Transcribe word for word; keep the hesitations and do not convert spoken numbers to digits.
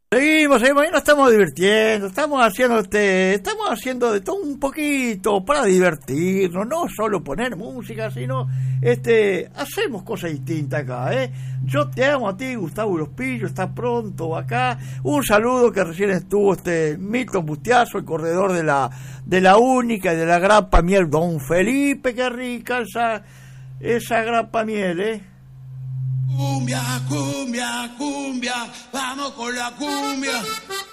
Seguimos, seguimos, y nos estamos divirtiendo, estamos haciendo este, estamos haciendo de todo un poquito para divertirnos, no solo poner música, sino este, hacemos cosas distintas acá, ¿eh? Yo te amo a ti, Gustavo Urospillo, está pronto acá. Un saludo que recién estuvo este Milton Bustiazo, el corredor de la de la única y de la grapa miel. Don Felipe, qué rica esa, esa grapa miel, ¿eh? Cumbia, cumbia, cumbia, vamos con la cumbia.